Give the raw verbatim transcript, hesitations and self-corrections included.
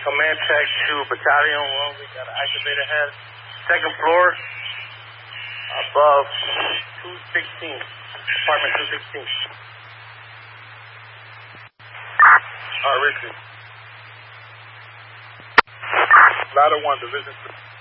Command check to Battalion one. We got an activator head. Second floor, above two sixteen. Apartment two sixteen. All right, Richard. Ladder one, Division two.